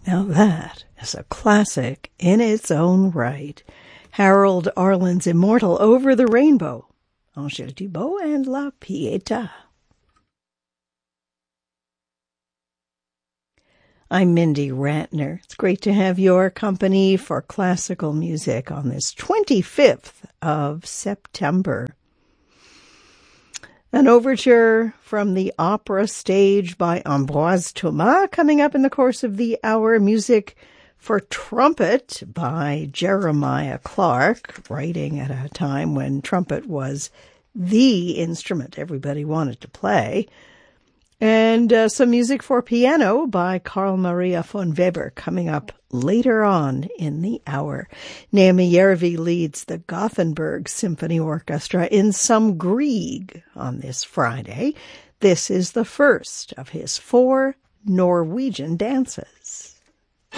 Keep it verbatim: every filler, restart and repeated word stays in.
Now that is a classic in its own right. Harold Arlen's immortal Over the Rainbow, Angèle Dubot and La Pietà. I'm Mindy Ratner. It's great to have your company for classical music on this twenty-fifth of September. An overture from the opera stage by Ambroise Thomas coming up in the course of the hour. Music for trumpet by Jeremiah Clark, writing at a time when trumpet was the instrument everybody wanted to play. And uh, some music for piano by Carl Maria von Weber coming up later on in the hour. Naomi Järvi leads the Gothenburg Symphony Orchestra in some Grieg on this Friday. This is the first of his four Norwegian dances.